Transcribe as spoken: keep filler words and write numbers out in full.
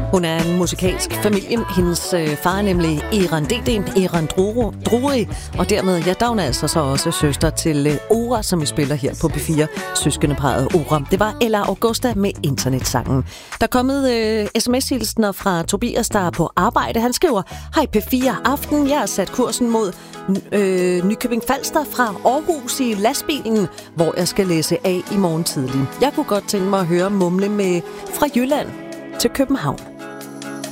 Hun er en musikalsk familie. Hendes øh, far er nemlig Eran D D, Eran Druro, Druri, og dermed, ja, der er hun altså så også søster til øh, Ora, som vi spiller her på P fire, søskendeparret Ora. Det var Ella Augusta med internetsangen. Der er kommet øh, sms-hilsner fra Tobias, der er på arbejde. Han skriver, hej P fire Aften, jeg har sat kursen mod øh, Nykøbing Falster fra Aarhus i lastbilen, hvor jeg skal læse af i morgen tidlig. Jeg kunne godt tænke mig at høre Mumle med fra Jylland til København.